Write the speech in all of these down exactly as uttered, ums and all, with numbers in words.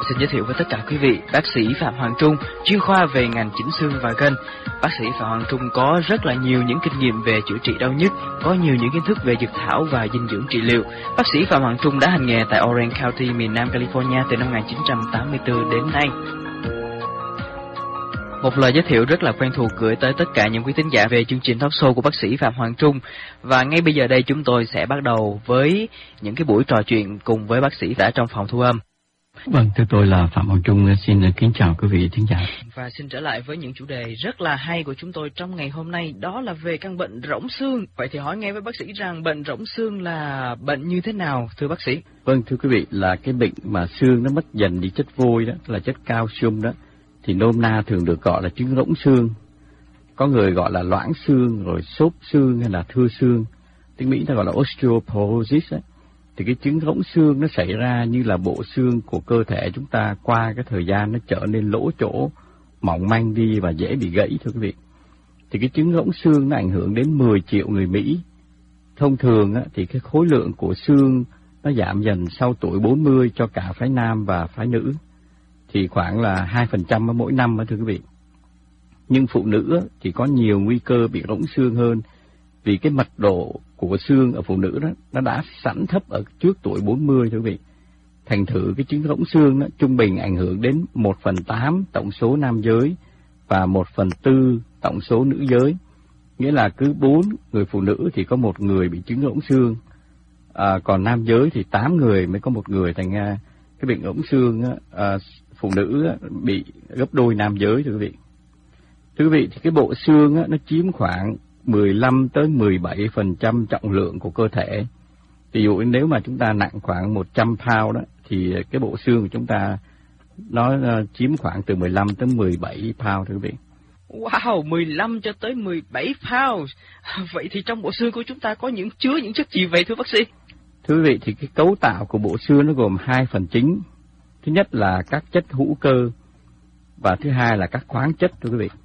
Xin giới thiệu với tất cả quý vị, bác sĩ Phạm Hoàng Trung, chuyên khoa về ngành chỉnh xương và gân. Bác sĩ Phạm Hoàng Trung có rất là nhiều những kinh nghiệm về chữa trị đau nhức, có nhiều những kiến thức về dược thảo và dinh dưỡng trị liệu. Bác sĩ Phạm Hoàng Trung đã hành nghề tại Orange County, miền Nam California từ năm một nghìn chín trăm tám mươi tư đến nay. Một lời giới thiệu rất là quen thuộc gửi tới tất cả những quý thính giả về chương trình talk show của bác sĩ Phạm Hoàng Trung. Và ngay bây giờ đây chúng tôi sẽ bắt đầu với những cái buổi trò chuyện cùng với bác sĩ đã trong phòng thu âm. Vâng, thưa tôi là Phạm Hoàng Trung, xin kính chào quý vị thính giả. Và xin trở lại với những chủ đề rất là hay của chúng tôi trong ngày hôm nay, đó là về căn bệnh rỗng xương. Vậy thì hỏi ngay với bác sĩ rằng bệnh rỗng xương là bệnh như thế nào, thưa bác sĩ? Vâng, thưa quý vị, là cái bệnh mà xương nó mất dần đi chất vôi đó, là chất calcium đó, thì nôm na thường được gọi là chứng rỗng xương. Có người gọi là loãng xương, rồi xốp xương hay là thưa xương. Tiếng Mỹ ta gọi là osteoporosis ấy. Thì cái chứng rỗng xương nó xảy ra như là bộ xương của cơ thể chúng ta qua cái thời gian nó trở nên lỗ chỗ, mỏng manh đi và dễ bị gãy, thưa quý vị. Thì cái chứng rỗng xương nó ảnh hưởng đến mười triệu người Mỹ. Thông thường á, thì cái khối lượng của xương nó giảm dần sau tuổi bốn mươi cho cả phái nam và phái nữ. Thì khoảng là hai phần trăm mỗi năm á, thưa quý vị. Nhưng phụ nữ á, thì có nhiều nguy cơ bị rỗng xương hơn, vì cái mật độ của xương ở phụ nữ đó nó đã sẵn thấp ở trước tuổi bốn mươi, thưa quý vị. Thành thử cái chứng rỗng xương đó, trung bình ảnh hưởng đến một phần tám tổng số nam giới và một phần tư tổng số nữ giới. Nghĩa là cứ bốn người phụ nữ thì có một người bị chứng rỗng xương, à, còn nam giới thì tám người mới có một người. Thành ra cái bệnh rỗng xương á, à, phụ nữ á, bị gấp đôi nam giới, thưa quý vị. Thưa quý vị, thì cái bộ xương á, nó chiếm khoảng mười lăm tới mười bảy phần trăm trọng lượng của cơ thể. Ví dụ nếu mà chúng ta nặng khoảng một trăm pound đó, thì cái bộ xương của chúng ta nó uh, chiếm khoảng từ mười lăm tới mười bảy pound, thưa quý vị. Wow, mười lăm cho tới mười bảy pound. Vậy thì trong bộ xương của chúng ta có những chứa những chất gì vậy, thưa bác sĩ? Thưa quý vị, thì cái cấu tạo của bộ xương nó gồm hai phần chính. Thứ nhất là các chất hữu cơ và thứ hai là các khoáng chất, thưa quý vị.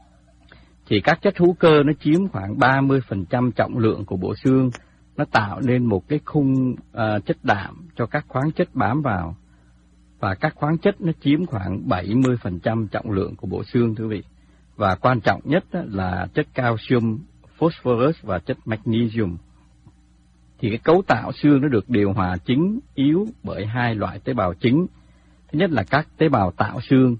Thì các chất hữu cơ nó chiếm khoảng ba mươi phần trăm trọng lượng của bộ xương, nó tạo nên một cái khung uh, chất đạm cho các khoáng chất bám vào. Và các khoáng chất nó chiếm khoảng bảy mươi phần trăm trọng lượng của bộ xương, thưa quý vị. Và quan trọng nhất là chất calcium, phosphorus và chất magnesium. Thì cái cấu tạo xương nó được điều hòa chính yếu bởi hai loại tế bào chính. Thứ nhất là các tế bào tạo xương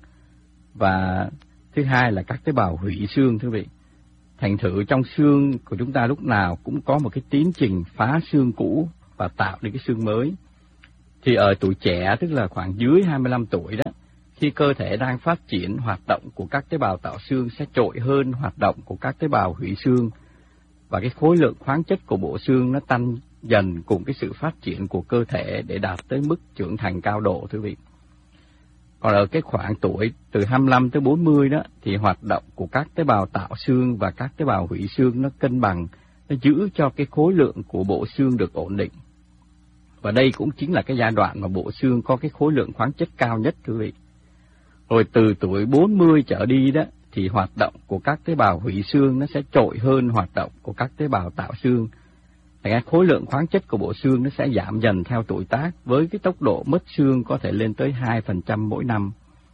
và thứ hai là các tế bào hủy xương, thưa quý vị. Thành thử trong xương của chúng ta lúc nào cũng có một cái tiến trình phá xương cũ và tạo nên cái xương mới. Thì ở tuổi trẻ, tức là khoảng dưới hai mươi lăm tuổi đó, khi cơ thể đang phát triển, hoạt động của các tế bào tạo xương sẽ trội hơn hoạt động của các tế bào hủy xương. Và cái khối lượng khoáng chất của bộ xương nó tăng dần cùng cái sự phát triển của cơ thể để đạt tới mức trưởng thành cao độ, thưa quý vị. Còn ở cái khoảng tuổi từ hai mươi lăm tới bốn mươi đó, thì hoạt động của các tế bào tạo xương và các tế bào hủy xương nó cân bằng, nó giữ cho cái khối lượng của bộ xương được ổn định. Và đây cũng chính là cái giai đoạn mà bộ xương có cái khối lượng khoáng chất cao nhất, thưa quý vị. Rồi từ tuổi bốn mươi trở đi đó, thì hoạt động của các tế bào hủy xương nó sẽ trội hơn hoạt động của các tế bào tạo xương. Thành ra khối lượng khoáng chất của bộ xương nó sẽ giảm dần theo tuổi tác, với cái tốc độ mất xương có thể lên tới hai phần trăm mỗi năm.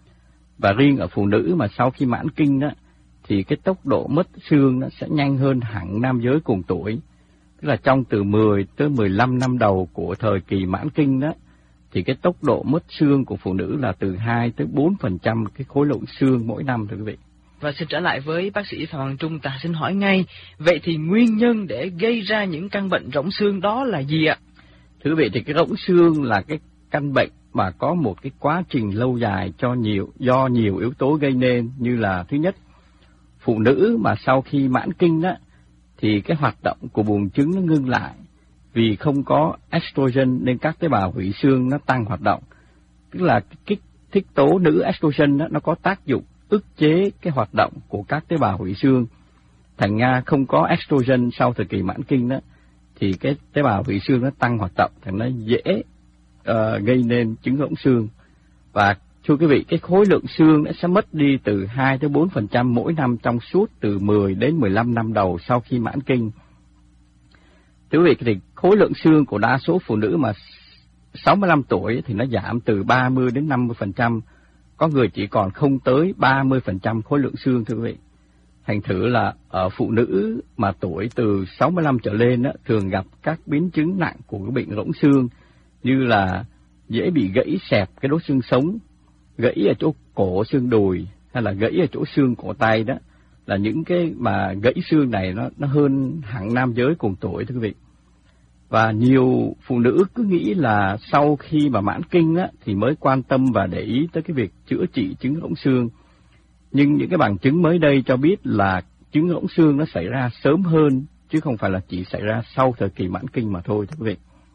Và riêng ở phụ nữ mà sau khi mãn kinh đó, thì cái tốc độ mất xương nó sẽ nhanh hơn hẳn nam giới cùng tuổi. Tức là trong từ mười tới mười lăm năm đầu của thời kỳ mãn kinh đó, thì cái tốc độ mất xương của phụ nữ là từ hai tới bốn phần trăm cái khối lượng xương mỗi năm, thưa quý vị. Và xin trở lại với bác sĩ Phạm Hoàng Trung, ta xin hỏi ngay, vậy thì nguyên nhân để gây ra những căn bệnh rỗng xương đó là gì ạ? Thưa quý vị, thì cái rỗng xương là cái căn bệnh mà có một cái quá trình lâu dài cho nhiều do nhiều yếu tố gây nên, như là thứ nhất, phụ nữ mà sau khi mãn kinh đó, thì cái hoạt động của buồng trứng nó ngưng lại, vì không có estrogen nên các tế bào hủy xương nó tăng hoạt động. Tức là kích thích tố nữ estrogen đó, nó có tác dụng ức chế cái hoạt động của các tế bào hủy xương. Thành ra không có estrogen sau thời kỳ mãn kinh đó, thì cái tế bào hủy xương nó tăng hoạt động, thành nó dễ uh, gây nên chứng rỗng xương. Và thưa quý vị, cái khối lượng xương nó sẽ mất đi từ hai tới bốn phần trăm mỗi năm trong suốt từ mười đến mười lăm năm đầu sau khi mãn kinh. Thưa quý vị, thì khối lượng xương của đa số phụ nữ mà sáu mươi lăm tuổi thì nó giảm từ ba mươi đến năm mươi phần trăm, có người chỉ còn không tới ba mươi phần trăm khối lượng xương thưa quý vị. Thành thử là ở phụ nữ mà tuổi từ sáu mươi lăm trở lên á, thường gặp các biến chứng nặng của cái bệnh rỗng xương, như là dễ bị gãy xẹp cái đốt xương sống, gãy ở chỗ cổ xương đùi, hay là gãy ở chỗ xương cổ tay. Đó là những cái mà gãy xương này nó nó hơn hẳn nam giới cùng tuổi thưa quý vị. Và nhiều phụ nữ cứ nghĩ là sau khi mà mãn kinh á, thì mới quan tâm và để ý tới cái việc chữa trị chứng rỗng xương. Nhưng những cái bằng chứng mới đây cho biết là chứng rỗng xương nó xảy ra sớm hơn, chứ không phải là chỉ xảy ra sau thời kỳ mãn kinh mà thôi thưa quý vị.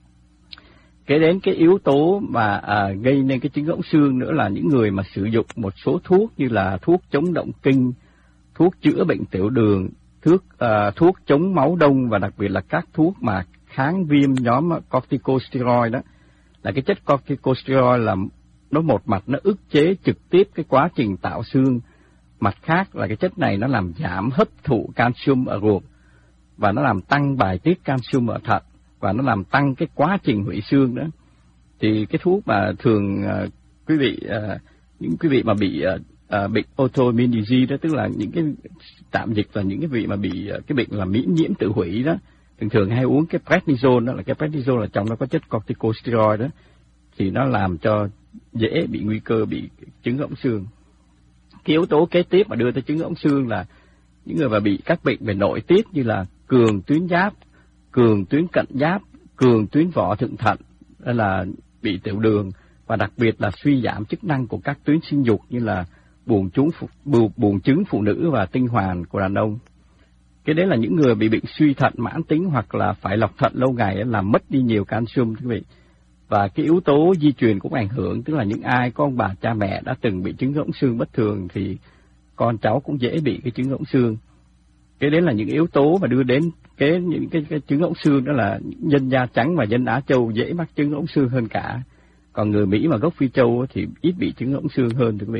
Kế đến cái yếu tố mà à, gây nên cái chứng rỗng xương nữa là những người mà sử dụng một số thuốc như là thuốc chống động kinh, thuốc chữa bệnh tiểu đường, thuốc à, thuốc chống máu đông, và đặc biệt là các thuốc mà kháng viêm nhóm corticosteroid. Đó là cái chất corticosteroid là nó một mặt nó ức chế trực tiếp cái quá trình tạo xương, mặt khác là cái chất này nó làm giảm hấp thụ calcium ở ruột, và nó làm tăng bài tiết calcium ở thận, và nó làm tăng cái quá trình hủy xương đó. Thì cái thuốc mà thường uh, quý vị uh, những quý vị mà bị uh, uh, bệnh autoimmune disease đó, tức là những cái tạm dịch là những cái vị mà bị uh, cái bệnh là miễn nhiễm tự hủy đó, thường thường hay uống cái prednisone. Đó là cái prednisone là trong nó có chất corticosteroid đó, thì nó làm cho dễ bị nguy cơ bị chứng rỗng xương. Cái yếu tố kế tiếp mà đưa tới chứng rỗng xương là những người mà bị các bệnh về nội tiết như là cường tuyến giáp, cường tuyến cận giáp, cường tuyến vỏ thượng thận, đó là bị tiểu đường, và đặc biệt là suy giảm chức năng của các tuyến sinh dục như là buồng trứng, buồng trứng phụ nữ và tinh hoàn của đàn ông. Cái đấy là những người bị bệnh suy thận mãn tính hoặc là phải lọc thận lâu ngày làm mất đi nhiều calcium quý vị. Và cái yếu tố di truyền cũng ảnh hưởng, tức là những ai có ông bà cha mẹ đã từng bị chứng rỗng xương bất thường thì con cháu cũng dễ bị cái chứng rỗng xương. Cái đấy là những yếu tố mà đưa đến cái những cái, cái chứng rỗng xương, đó là dân da trắng và dân Á Châu dễ mắc chứng rỗng xương hơn cả. Còn người Mỹ mà gốc Phi Châu thì ít bị chứng rỗng xương hơn thưa quý vị.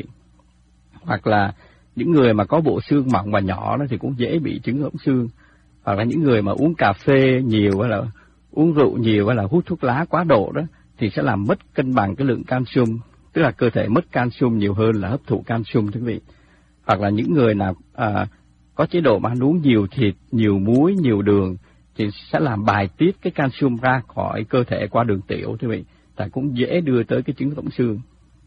Hoặc là những người mà có bộ xương mỏng và nhỏ đó thì cũng dễ bị chứng rỗng xương. Hoặc là những người mà uống cà phê nhiều hay là uống rượu nhiều hay là hút thuốc lá quá độ đó thì sẽ làm mất cân bằng cái lượng calcium, tức là cơ thể mất calcium nhiều hơn là hấp thụ calcium thưa quý vị. Hoặc là những người nào à, có chế độ mà ăn uống nhiều thịt, nhiều muối, nhiều đường thì sẽ làm bài tiết cái calcium ra khỏi cơ thể qua đường tiểu thưa quý vị, tại cũng dễ đưa tới cái chứng rỗng xương.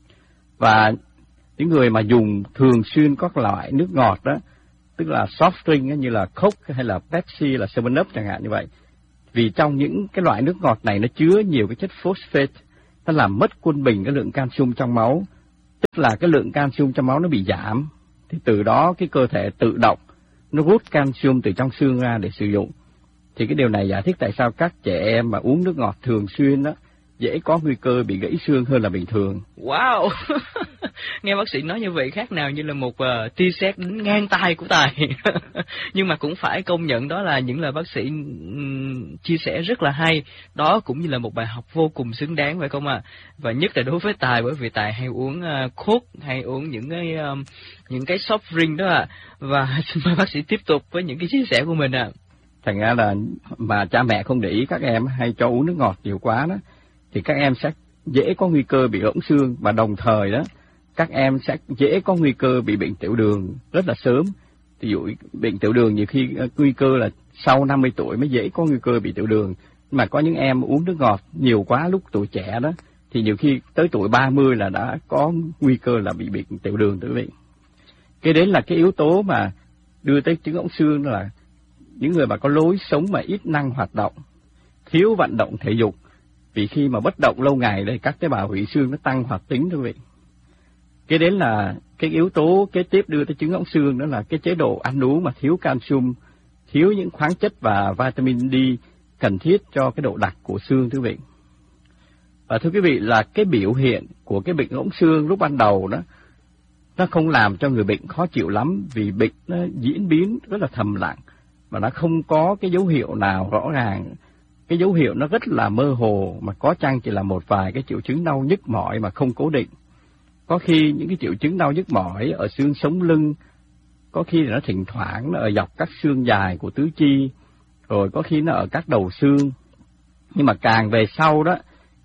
Và những người mà dùng thường xuyên các loại nước ngọt đó, tức là soft drink như là Coke hay là Pepsi, là seven up chẳng hạn như vậy, vì trong những cái loại nước ngọt này nó chứa nhiều cái chất phosphate, nó làm mất quân bình cái lượng calcium trong máu, tức là cái lượng calcium trong máu nó bị giảm, thì từ đó cái cơ thể tự động nó rút calcium từ trong xương ra để sử dụng. Thì cái điều này giải thích tại sao các trẻ em mà uống nước ngọt thường xuyên đó dễ có nguy cơ bị gãy xương hơn là bình thường. Wow. Nghe bác sĩ nói như vậy khác nào như là một uh, tia sét đánh ngang tai của Tài. Nhưng mà cũng phải công nhận đó là những lời bác sĩ um, chia sẻ rất là hay. Đó cũng như là một bài học vô cùng xứng đáng phải không ạ? À? Và nhất là đối với Tài, bởi vì Tài hay uống uh, Coke, hay uống những cái um, những cái soft drink đó ạ. À. Và xin mời bác sĩ tiếp tục với những cái chia sẻ của mình ạ. À. Thành ra là mà cha mẹ không để ý các em hay cho uống nước ngọt nhiều quá đó, thì các em sẽ dễ có nguy cơ bị rỗng xương, và đồng thời đó các em sẽ dễ có nguy cơ bị bệnh tiểu đường rất là sớm. Ví dụ bệnh tiểu đường nhiều khi nguy cơ là sau năm mươi tuổi mới dễ có nguy cơ bị tiểu đường, nhưng mà có những em uống nước ngọt nhiều quá lúc tuổi trẻ đó thì nhiều khi tới tuổi ba mươi là đã có nguy cơ là bị bệnh tiểu đường thưa quý vị. Cái đấy là cái yếu tố mà đưa tới chứng rỗng xương, đó là những người mà có lối sống mà ít năng hoạt động, thiếu vận động thể dục. Vì khi mà bất động lâu ngày đây, các tế bào hủy xương nó tăng hoạt tính thưa quý vị. Cái đến là cái yếu tố kế tiếp đưa tới chứng rỗng xương, đó là cái chế độ ăn uống mà thiếu calcium, thiếu những khoáng chất và vitamin D cần thiết cho cái độ đặc của xương thưa quý vị. Và thưa quý vị, là cái biểu hiện của cái bệnh rỗng xương lúc ban đầu đó, nó không làm cho người bệnh khó chịu lắm, vì bệnh nó diễn biến rất là thầm lặng và nó không có cái dấu hiệu nào rõ ràng. Cái dấu hiệu nó rất là mơ hồ, mà có chăng chỉ là một vài cái triệu chứng đau nhức mỏi mà không cố định. Có khi những cái triệu chứng đau nhức mỏi ở xương sống lưng, có khi nó thỉnh thoảng nó ở dọc các xương dài của tứ chi, rồi có khi nó ở các đầu xương. Nhưng mà càng về sau đó,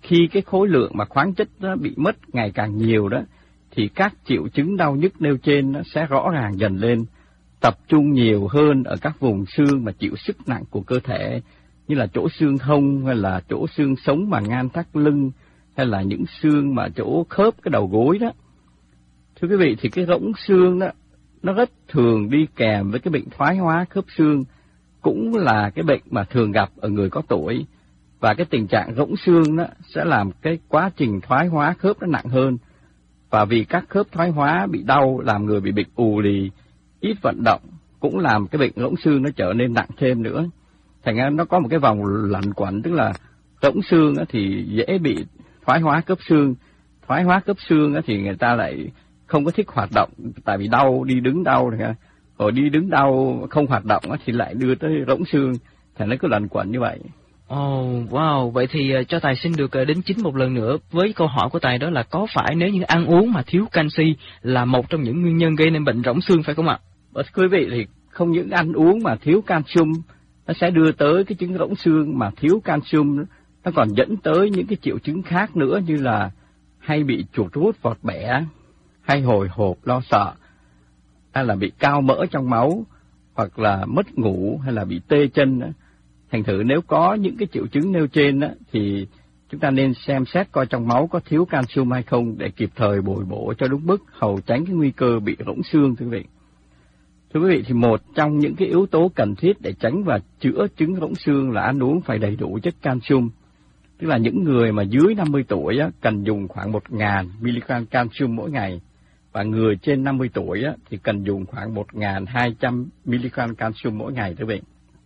khi cái khối lượng mà khoáng chất nó bị mất ngày càng nhiều đó, thì các triệu chứng đau nhức nêu trên nó sẽ rõ ràng dần lên, tập trung nhiều hơn ở các vùng xương mà chịu sức nặng của cơ thể, như là chỗ xương hông hay là chỗ xương sống mà ngang thắt lưng, hay là những xương mà chỗ khớp cái đầu gối đó. Thưa quý vị, thì cái rỗng xương đó nó rất thường đi kèm với cái bệnh thoái hóa khớp xương, cũng là cái bệnh mà thường gặp ở người có tuổi. Và cái tình trạng rỗng xương đó sẽ làm cái quá trình thoái hóa khớp nó nặng hơn. Và vì các khớp thoái hóa bị đau, làm người bị bệnh ù lì, ít vận động, cũng làm cái bệnh rỗng xương nó trở nên nặng thêm nữa. Thành ra nó có một cái vòng luẩn quẩn, tức là rỗng xương thì dễ bị thoái hóa khớp xương. Thoái hóa khớp xương thì người ta lại không có thích hoạt động, tại vì đau, đi đứng đau, rồi đi đứng đau không hoạt động thì lại đưa tới rỗng xương, thành nó cứ luẩn quẩn như vậy. Ồ, oh, wow, vậy thì uh, cho Tài xin được uh, đính chính một lần nữa với câu hỏi của Tài, đó là có phải nếu như ăn uống mà thiếu canxi là một trong những nguyên nhân gây nên bệnh rỗng xương phải không ạ? Quý vị, thì không những ăn uống mà thiếu calcium nó sẽ đưa tới cái chứng rỗng xương, mà thiếu calcium nó còn dẫn tới những cái triệu chứng khác nữa, như là hay bị chuột rút vọt bẻ, hay hồi hộp lo sợ, hay là bị cao mỡ trong máu, hoặc là mất ngủ, hay là bị tê chân. Thành thử nếu có những cái triệu chứng nêu trên đó, thì chúng ta nên xem xét coi trong máu có thiếu calcium hay không để kịp thời bồi bổ cho đúng mức, hầu tránh cái nguy cơ bị rỗng xương. Thưa quý vị, thưa quý vị thì một trong những cái yếu tố cần thiết để tránh và chữa chứng rỗng xương là ăn uống phải đầy đủ chất calcium. Tức là những người mà dưới năm mươi tuổi á, cần dùng khoảng một nghìn mi-li-gam calcium mỗi ngày, và người trên năm mươi tuổi á, thì cần dùng khoảng một nghìn hai trăm mi-li-gam calcium mỗi ngày. Thưa quý vị.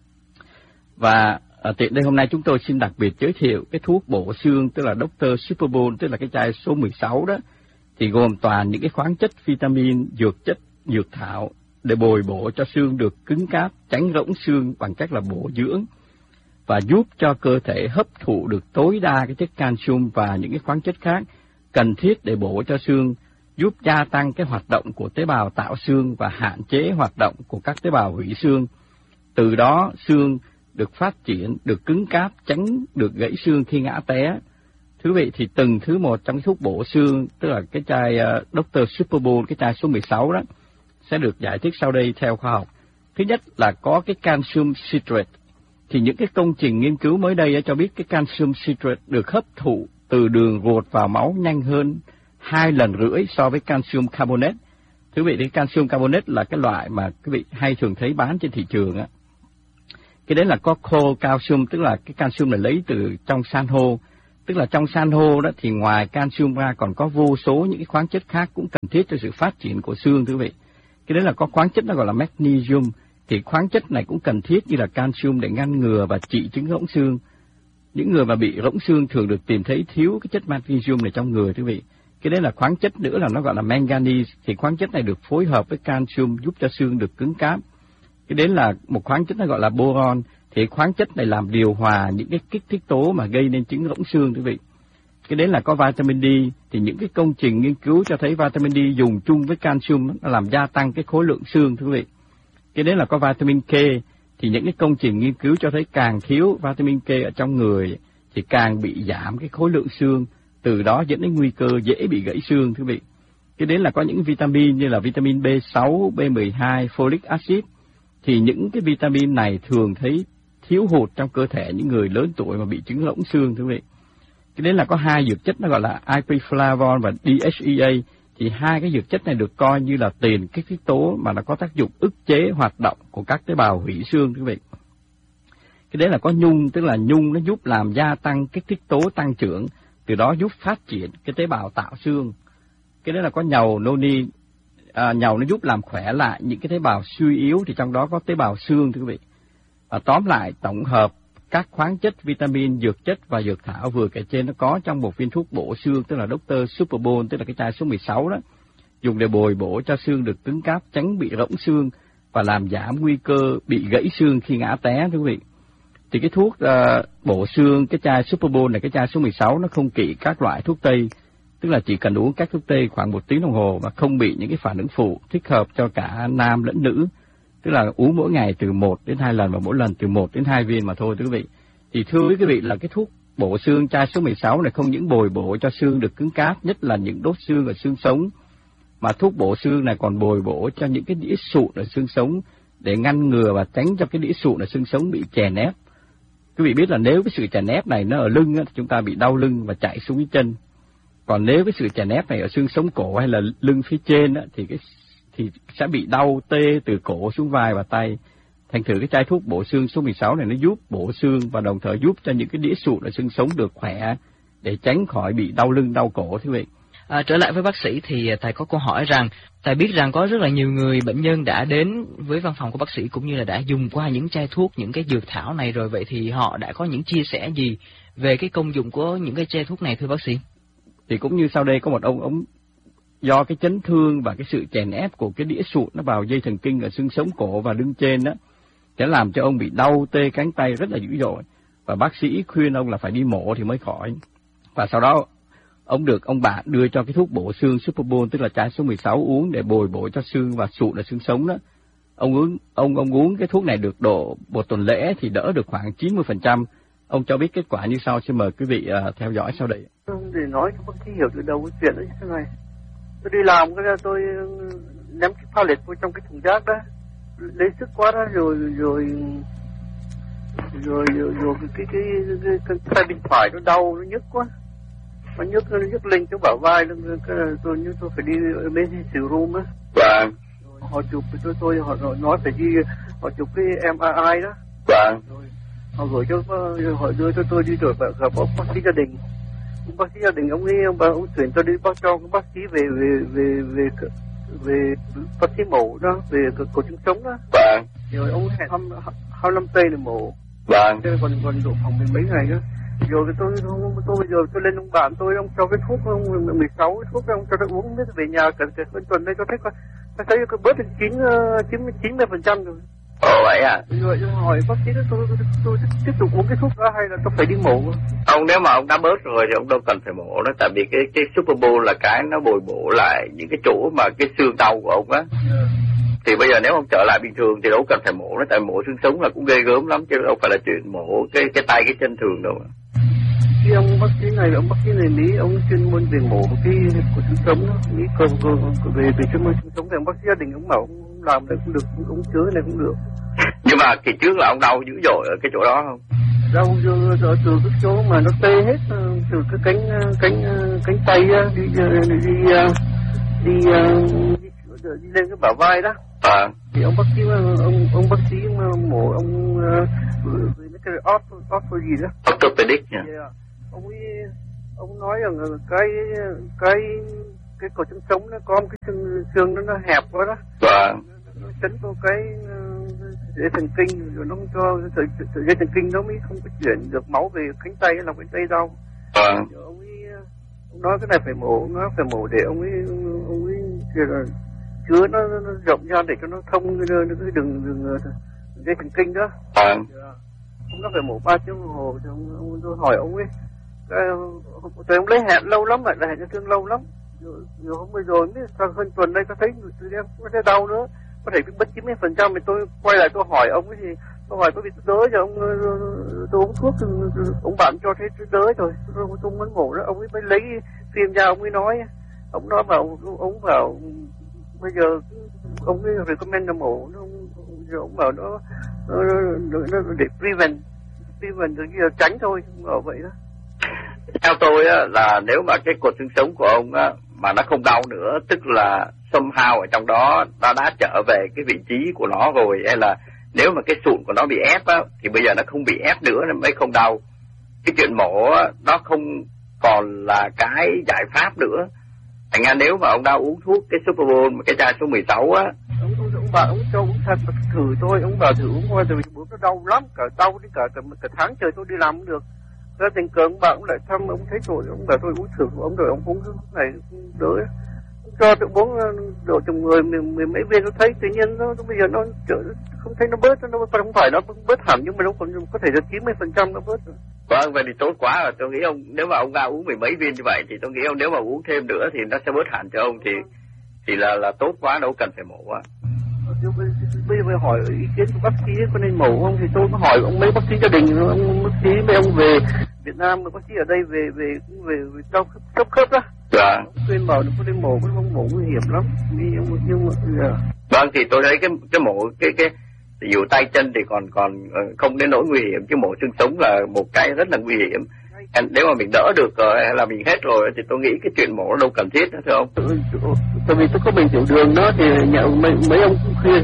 Và ở tiện đây hôm nay chúng tôi xin đặc biệt giới thiệu cái thuốc bổ xương, tức là doctor Superbone, tức là cái chai số mười sáu đó, thì gồm toàn những cái khoáng chất, vitamin, dược chất, dược thảo để bồi bổ cho xương được cứng cáp, tránh rỗng xương bằng cách là bổ dưỡng, và giúp cho cơ thể hấp thụ được tối đa cái chất calcium và những cái khoáng chất khác cần thiết để bổ cho xương, giúp gia tăng cái hoạt động của tế bào tạo xương và hạn chế hoạt động của các tế bào hủy xương. Từ đó xương được phát triển, được cứng cáp, tránh được gãy xương khi ngã té. Thưa quý vị, thì từng thứ một trong cái thuốc bổ xương, tức là cái chai uh, doctor Superbone, cái chai số mười sáu đó, sẽ được giải thích sau đây theo khoa học. Thứ nhất là có cái calcium citrate. Thì những cái công trình nghiên cứu mới đây cho biết cái calcium citrate được hấp thụ từ đường ruột vào máu nhanh hơn hai lần rưỡi so với calcium carbonate. Thưa quý vị, thì calcium carbonate là cái loại mà quý vị hay thường thấy bán trên thị trường á. Cái đấy là có coal calcium, tức là cái calcium này lấy từ trong san hô. Tức là trong san hô đó thì ngoài calcium ra còn có vô số những cái khoáng chất khác cũng cần thiết cho sự phát triển của xương. Thưa quý vị, cái đấy là có khoáng chất nó gọi là magnesium. Thì khoáng chất này cũng cần thiết như là calcium để ngăn ngừa và trị chứng rỗng xương. Những người mà bị rỗng xương thường được tìm thấy thiếu cái chất magnesium này trong người. Thưa quý vị, cái đấy là khoáng chất nữa là nó gọi là manganese. Thì khoáng chất này được phối hợp với calcium giúp cho xương được cứng cáp. Cái đấy là một khoáng chất nó gọi là boron. Thì khoáng chất này làm điều hòa những cái kích thích tố mà gây nên chứng rỗng xương. Quý vị, cái đấy là có vitamin D. Thì những cái công trình nghiên cứu cho thấy vitamin D dùng chung với calcium nó làm gia tăng cái khối lượng xương. Thưa quý vị, cái đấy là có vitamin K. Thì những cái công trình nghiên cứu cho thấy càng thiếu vitamin K ở trong người thì càng bị giảm cái khối lượng xương, từ đó dẫn đến nguy cơ dễ bị gãy xương. Thưa quý vị, cái đấy là có những vitamin như là vitamin B sáu, B mười hai, folic acid. Thì những cái vitamin này thường thấy thiếu hụt trong cơ thể những người lớn tuổi mà bị chứng rỗng xương. Thưa quý vị, cái đấy là có hai dược chất nó gọi là ipflavone và đê hát e a. Thì hai cái dược chất này được coi như là tiền kích thích tố mà nó có tác dụng ức chế hoạt động của các tế bào hủy xương. Quý vị, cái đấy là có nhung, tức là nhung nó giúp làm gia tăng kích thích tố tăng trưởng, từ đó giúp phát triển cái tế bào tạo xương. Cái đấy là có nhầu noni, à, nhầu nó giúp làm khỏe lại những cái tế bào suy yếu, thì trong đó có tế bào xương. Thưa quý vị, và tóm lại tổng hợp các khoáng chất, vitamin, dược chất và dược thảo vừa kể trên nó có trong một viên thuốc bổ xương, tức là doctor Superbone, tức là cái chai số mười sáu đó, dùng để bồi bổ cho xương được cứng cáp, tránh bị rỗng xương và làm giảm nguy cơ bị gãy xương khi ngã té. Thưa quý vị, thì cái thuốc uh, bổ xương, cái chai Superbone này, cái chai số mười sáu, nó không kỵ các loại thuốc tây, tức là chỉ cần uống các thuốc tây khoảng một tiếng đồng hồ và không bị những cái phản ứng phụ, thích hợp cho cả nam lẫn nữ. Tức là uống mỗi ngày từ một đến hai lần và mỗi lần từ một đến hai viên mà thôi. Thưa quý vị, thì thưa quý vị là cái thuốc bổ xương chai số mười sáu này không những bồi bổ cho xương được cứng cáp, nhất là những đốt xương ở xương sống, mà thuốc bổ xương này còn bồi bổ cho những cái đĩa sụn ở xương sống để ngăn ngừa và tránh cho cái đĩa sụn ở xương sống bị chèn ép. Quý vị biết là nếu cái sự chèn ép này nó ở lưng á, thì chúng ta bị đau lưng và chạy xuống cái chân. Còn nếu cái sự chèn ép này ở xương sống cổ hay là lưng phía trên á, thì cái thì sẽ bị đau tê từ cổ xuống vai và tay. Thành thử cái chai thuốc bổ xương số mười sáu này nó giúp bổ xương và đồng thời giúp cho những cái đĩa sụn ở xương sống được khỏe để tránh khỏi bị đau lưng đau cổ, thưa quý vị. À, trở lại với bác sĩ thì thầy có câu hỏi rằng thầy biết rằng có rất là nhiều người bệnh nhân đã đến với văn phòng của bác sĩ cũng như là đã dùng qua những chai thuốc, những cái dược thảo này rồi, vậy thì họ đã có những chia sẻ gì về cái công dụng của những cái chai thuốc này thưa bác sĩ? Thì cũng như sau đây có một ông ông do cái chấn thương và cái sự chèn ép của cái đĩa sụn nó vào dây thần kinh ở xương sống cổ và lưng trên đó, sẽ làm cho ông bị đau tê cánh tay rất là dữ dội, và bác sĩ khuyên ông là phải đi mổ thì mới khỏi. Và sau đó ông được ông bạn đưa cho cái thuốc bổ xương Superbone, tức là chai số mười sáu uống để bồi bổ cho xương và sụn ở xương sống đó. Ông uống ông ông uống cái thuốc này được độ một tuần lễ thì đỡ được khoảng chín mươi phần trăm. Ông cho biết kết quả như sau, xin mời quý vị uh, theo dõi sau đây. Không để nói cho bác sĩ hiểu từ đầu cái chuyện đó như thế này. Tôi đi làm cái tôi ném cái pha lệt vào trong cái thùng rác đó, lấy sức quá đó, rồi rồi rồi rồi, rồi cái cái cái cái, cái tay bên phải nó đau, nó nhức quá, nó nhức nó nhức lên chỗ bả vai, nó cái tôi như tôi phải đi emergency room á. Vâng. Họ chụp tôi tôi họ nói phải đi họ chụp cái em rờ i đó. Vâng. Rồi họ gửi cho họ đưa cho tôi đi rồi gặp ông bác sĩ gia đình. Ông bác sĩ gia đình ông ấy ông, ông chuyển tôi đi bác cho bác sĩ về về về về về bác sĩ mổ đó, về cổ trứng sống đó. Vâng. Rồi ông hẹn hai hai năm tây là mổ. Vâng. Thế còn còn độ phòng mấy ngày nữa. Rồi tôi tôi, tôi bây giờ tôi lên ông bạn tôi, ông cho cái thuốc ông mười sáu thuốc ông cho tôi uống, biết về nhà cả cả tuần đây cho thấy coi tôi thấy có bớt được chín chín chín mươi phần trăm rồi. Ồ vậy à? Rồi tôi hỏi bác sĩ đó, tôi, tôi, tôi, tôi tiếp tục uống cái thuốc đó hay là tôi phải đi mổ? Ông nếu mà ông đã bớt rồi thì ông đâu cần phải mổ đó, tại vì cái cái Superbone là cái nó bồi bổ lại những cái chỗ mà cái xương đau của ông á. Yeah. Thì bây giờ nếu ông trở lại bình thường thì đâu cần phải mổ đó, tại mổ xương sống là cũng ghê gớm lắm chứ đâu phải là chuyện mổ cái cái tay cái chân thường đâu. Khi ông bác sĩ này, ông bác sĩ này Mỹ, ông chuyên môn về mổ cái của xương sống đó, Mỹ cơ về về chuyên môn xương sống thì ông bác sĩ gia đình ông bảo ông làm này cũng được, ông chữa này cũng được. Nhưng mà kỳ trước là ông đau dữ dội ở cái chỗ đó không? Đau từ, từ, từ cái chỗ mà nó tê hết, từ cái cánh cánh cánh tay đi đi đi, đi, đi, đi lên cái bả vai đó. À. Thì ông bác sĩ ông ông bác sĩ mổ ông về cái orth orth gì đó. Orthopedic nha. Yeah. Ông ấy ông nói rằng cái cái cái cổ xương sống nó có một cái xương xương nó nó hẹp quá đó. Vâng. Nó chấn vào cái dây thần kinh, rồi nó không cho sợi dây thần kinh nó mới không có chuyển được máu về cánh tay, lòng cánh tay đau. Vâng. Ông ấy ông nói cái này phải mổ, nó phải mổ để ông ấy ông ấy chứa nó, nó, nó rộng ra để cho nó thông cái đường đường dây thần kinh đó. Vâng. Ông nó phải mổ ba tiếng đồng hồ, thì ông, ông tôi hỏi ông ấy, tôi ông lấy hẹn lâu lắm, lại là hẹn cho thương lâu lắm. Rồi, rồi hôm bây giờ mới sau hơn tuần đây có thấy tôi em có thấy đau nữa, có thể mất chín mươi phần trăm. Thì tôi quay lại tôi hỏi ông ấy, thì tôi hỏi tôi bị đỡ rồi ông tôi uống thuốc, ông bạn cho thấy tôi đỡ rồi, tôi, tôi muốn mổ đó. Ông ấy mới lấy phim ra, ông ấy nói, ông nói bảo ông bảo bây giờ ông ấy recommend là mổ, rồi ông bảo nó nó, nó, nó để prevent prevent được như là tránh thôi, ông bảo vậy đó. Theo tôi á, là nếu mà cái cột xương sống của ông á, mà nó không đau nữa, tức là somehow ở trong đó nó đã trở về cái vị trí của nó rồi, hay là nếu mà cái sụn của nó bị ép á, thì bây giờ nó không bị ép nữa nên mới không đau. Cái chuyện mổ á, nó không còn là cái giải pháp nữa. Thành ra nếu mà ông đã uống thuốc cái Superbone, cái chai số mười sáu á, ông ông ông bảo ông cho uống thật thử thôi, ông bảo thử uống qua rồi bữa nó đau lắm, cả đau đến cả cả, cả tháng trời tôi đi làm cũng được. Ra tình cờ ông bảo ông lại thăm, ông thấy rồi, ông bảo tôi uống thử của ông, rồi ông uống cái này đỡ. Ông cho tôi uống độ chừng mười mười mấy viên, tôi thấy tự nhiên nó, nó bây giờ nó không thấy nó bớt, nó không phải nó bớt hẳn, nhưng mà nó còn có thể được chín mươi phần trăm nó bớt rồi. Vâng, vậy thì tốt quá rồi. Tôi nghĩ ông nếu mà ông ra uống mười mấy viên như vậy thì tôi nghĩ ông nếu mà uống thêm nữa thì nó sẽ bớt hẳn cho ông, thì thì là là tốt quá, đâu cần phải mổ á. Bây giờ hỏi ý kiến của bác sĩ có nên mổ không, thì tôi mới hỏi ông mấy bác sĩ gia đình, ông bác sĩ mấy ông về Việt Nam mà bác sĩ ở đây về về về về đau khớp khớp đó. Dạ. Khuyên bảo đừng có đi mổ, cái mổ nguy hiểm lắm. Nhưng mà nhưng mà yeah. Vâng, thì tôi thấy cái cái mổ cái cái ví dụ tay chân thì còn còn không đến nỗi nguy hiểm, chứ mổ xương sống là một cái rất là nguy hiểm. Nếu mà mình đỡ được rồi hay là mình hết rồi thì tôi nghĩ cái chuyện mổ đâu cần thiết nữa, thưa ông. Tại vì tôi có bệnh tiểu đường đó thì nhà mấy, mấy ông khuyên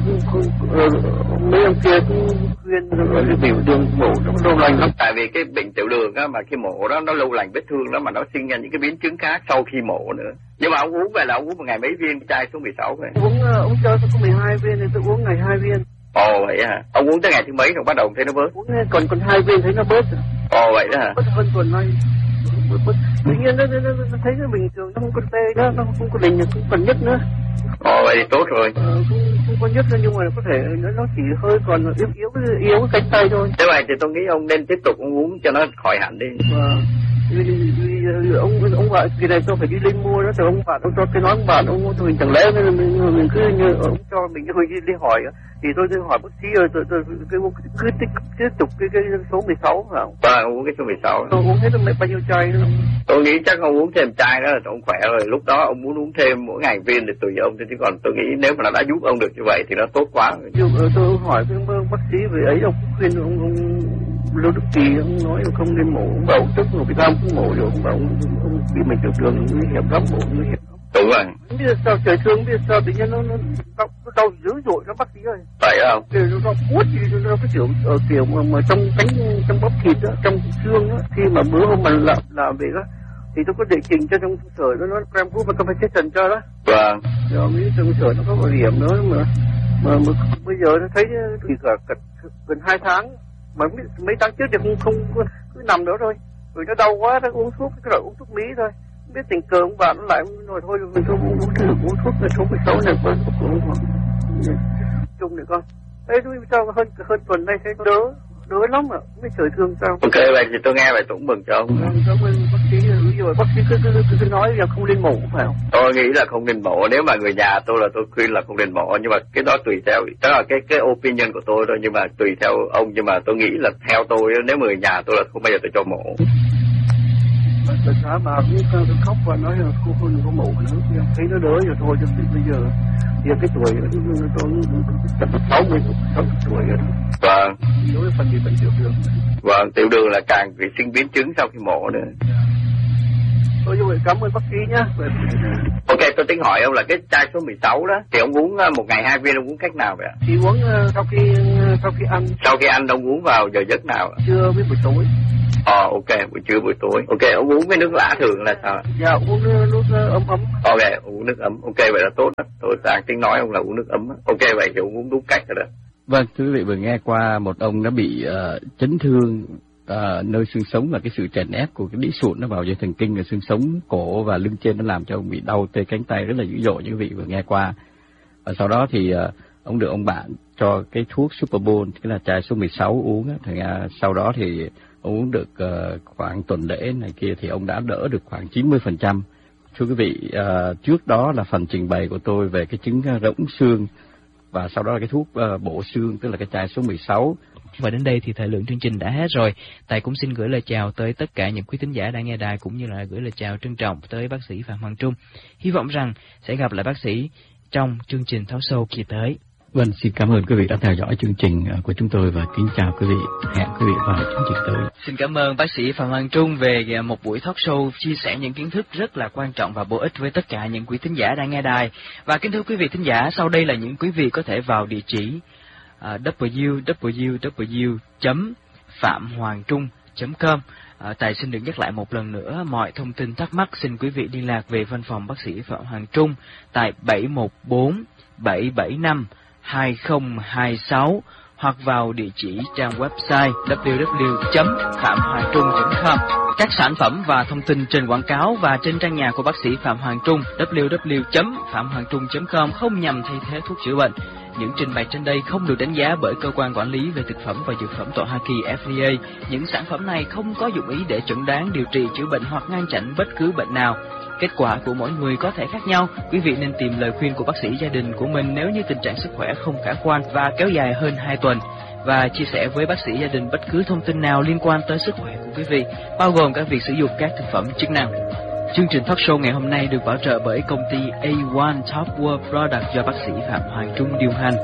mấy ông kia cũng khuyên cái tiểu đường mổ nó lâu lành lắm. Tại vì cái bệnh tiểu đường á, mà khi mổ đó nó lâu lành vết thương đó, mà nó sinh ra những cái biến chứng khác sau khi mổ nữa. Nhưng mà ông uống về là ông uống một ngày mấy viên cái chai số mười sáu vậy? Uống uống cho tôi có mười hai viên thì tôi uống ngày hai viên. Ồ vậy hả? Ông uống tới ngày thứ mấy rồi bắt đầu thấy nó bớt? Uống còn còn hai viên thấy nó bớt rồi. Ồ vậy đó hả? Bớt hơn tuần nay. Tự nhiên nó, nó, nó, nó thấy nó bình thường, nó không có tê nữa, nó không có đình, không còn nhức nữa. Ồ vậy thì tốt rồi. Ờ, không, không có nhức nữa, nhưng mà có thể nó, nó chỉ hơi còn yếu yếu yếu cái cánh tay thôi. Thế vậy thì tôi nghĩ ông nên tiếp tục ông uống cho nó khỏi hẳn đi. Vâng. Vì, vì, ông ông bạn kỳ này tôi phải đi lên mua đó, thì ông bạn ông cho cái nói ông bạn ông tôi chẳng lẽ mình, mình, mình cứ như ông cho mình cứ đi, đi hỏi thì tôi đi hỏi bác sĩ rồi tôi tôi cứ cứ tiếp tiếp tục cái cái số mười sáu phải không? Vâng, uống cái số mười sáu. Tôi uống hết mấy bao nhiêu chai nữa. Tôi nghĩ chắc ông uống thêm chai đó là ông khỏe rồi. Lúc đó ông muốn uống thêm mỗi ngày viên thì tùy ông, chứ còn tôi nghĩ nếu mà nó đã giúp ông được như vậy thì nó tốt quá. Nhưng tôi hỏi cái bác sĩ về ấy, ông khuyên ông ông Lưu Đức Kỳ ông nói không nên mổ, ông bảo tức rồi Việt Nam cũng mổ rồi, ông bảo ông, ông bị mình tiểu đường nguy hiểm lắm, mổ nguy hiểm. Đúng rồi. Không biết sao trời thương, biết sao tự nhiên nó nó đau, nó đau dữ dội nó bác sĩ ơi. Phải không? Kiểu nó đau buốt gì, nó cái kiểu ở kiểu mà, mà trong cánh trong bắp thịt đó, trong xương đó, khi mà bữa hôm mà làm làm về đó thì tôi có đệ trình cho trong sở nó nó em cũng phải compensation cho đó. Vâng. Rồi mấy trong sở nó có bảo hiểm nữa mà mà, mà bây giờ nó thấy thì cả, cả gần hai tháng mà mấy, mấy tháng trước thì không không cứ nằm đó thôi, rồi nó đau quá nó uống thuốc, cái loại uống thuốc mỹ thôi, biết tình cờ ông bạn nó lại nói thôi mình không uống thuốc uống thuốc là số mười sáu này con cũng chung này con. Thế tôi sao hơn hơn tuần nay thấy đỡ đỡ lắm mà mới trời thương sao. Ok vậy thì tôi nghe vậy tôi cũng mừng cho ông. Cảm ơn bác sĩ, rồi bác sĩ cứ cứ cứ, cứ nói là không nên mổ phải không? Tôi nghĩ là không nên mổ, nếu mà người nhà tôi là tôi khuyên là không nên mổ, nhưng mà cái đó tùy theo, đó là cái cái opinion của tôi thôi, nhưng mà tùy theo ông, nhưng mà tôi nghĩ là theo tôi nếu mà người nhà tôi là không bao giờ tôi cho mổ. Tại sao mà cũng khóc và nói là cô không có mổ nữa, thấy nó đỡ rồi thôi, cho bây giờ giờ cái tuổi tôi chắc sáu mươi sáu mươi tuổi rồi. Vâng. Đối với phần gì bệnh tiểu đường. Vâng, tiểu đường là càng bị sinh biến chứng sau khi mổ nữa. Tôi như vậy cảm ơn bác sĩ nhá. Ok, tôi tính hỏi ông là cái chai số mười sáu đó thì ông uống một ngày hai viên, ông uống cách nào vậy ạ? Thì uống sau khi sau khi ăn. Sau khi ăn ông uống vào giờ giấc nào ạ? Trưa với buổi tối. Ờ, ok, buổi trưa buổi tối. Ok, ông uống với nước lã thường là sao? Dạ, uống nước ấm ấm. Ok, uống nước ấm. Ok, vậy là tốt đó. Tôi đang tính nói ông là uống nước ấm. Ok, vậy thì ông uống đúng cách rồi đó. Vâng, thưa quý vị vừa nghe qua một ông đã bị uh, chấn thương uh, nơi xương sống, là cái sự chèn ép của cái đĩ sụn nó vào dây thần kinh ở xương sống cổ và lưng trên, nó làm cho ông bị đau tê cánh tay rất là dữ dội như quý vị vừa nghe qua. Và sau đó thì uh, ông được ông bạn cho cái thuốc Superbol, tức là chai số mười sáu uống á. Thì uh, sau đó thì ông uống được uh, khoảng tuần lễ này kia thì ông đã đỡ được khoảng chín mươi phần trăm. Thưa quý vị, uh, trước đó là phần trình bày của tôi về cái chứng rỗng xương, và sau đó là cái thuốc uh, bổ xương, tức là cái chai số mười sáu. Và đến đây thì thời lượng chương trình đã hết rồi. Tài cũng xin gửi lời chào tới tất cả những quý thính giả đang nghe đài, cũng như là gửi lời chào trân trọng tới bác sĩ Phạm Hoàng Trung. Hy vọng rằng sẽ gặp lại bác sĩ trong chương trình Tháo Sâu kỳ tới. Vâng, xin cảm ơn quý vị đã theo dõi chương trình của chúng tôi và kính chào quý vị. Hẹn quý vị vào chương trình tới. Xin cảm ơn bác sĩ Phạm Hoàng Trung về một buổi talk show chia sẻ những kiến thức rất là quan trọng và bổ ích với tất cả những quý thính giả đang nghe đài. Và kính thưa quý vị thính giả, sau đây là những quý vị có thể vào địa chỉ uh, w w w chấm phạm hoàng trung chấm com. À, Tài xin được nhắc lại một lần nữa, mọi thông tin thắc mắc xin quý vị liên lạc về văn phòng bác sĩ Phạm Hoàng Trung tại bảy một bốn bảy bảy năm hai không hai sáu hoặc vào địa chỉ trang website w w w chấm phạm hoàng trung chấm com. Các sản phẩm và thông tin trên quảng cáo và trên trang nhà của bác sĩ Phạm Hoàng Trung w w w chấm phạm hoàng trung chấm com không nhằm thay thế thuốc chữa bệnh. Những trình bày trên đây không được đánh giá bởi cơ quan quản lý về thực phẩm và dược phẩm tọa Hoa Kỳ F D A. Những sản phẩm này không có dụng ý để chẩn đoán, điều trị, chữa bệnh hoặc ngăn chặn bất cứ bệnh nào. Kết quả của mỗi người có thể khác nhau. Quý vị nên tìm lời khuyên của bác sĩ gia đình của mình nếu như tình trạng sức khỏe không khả quan và kéo dài hơn hai tuần. và chia sẻ với bác sĩ gia đình bất cứ thông tin nào liên quan tới sức khỏe của quý vị, bao gồm cả việc sử dụng các thực phẩm chức năng. Chương trình talk show ngày hôm nay được bảo trợ bởi công ty A một Top World Product do bác sĩ Phạm Hoàng Trung điều hành.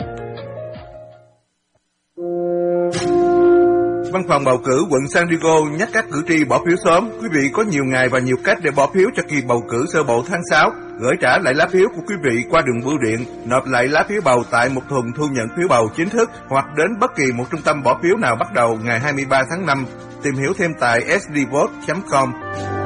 Văn phòng bầu cử quận San Diego nhắc các cử tri bỏ phiếu sớm. Quý vị có nhiều ngày và nhiều cách để bỏ phiếu cho kỳ bầu cử sơ bộ tháng sáu. Gửi trả lại lá phiếu của quý vị qua đường bưu điện, nộp lại lá phiếu bầu tại một thùng thu nhận phiếu bầu chính thức hoặc đến bất kỳ một trung tâm bỏ phiếu nào bắt đầu ngày hai mươi ba tháng năm. Tìm hiểu thêm tại s d vote chấm com.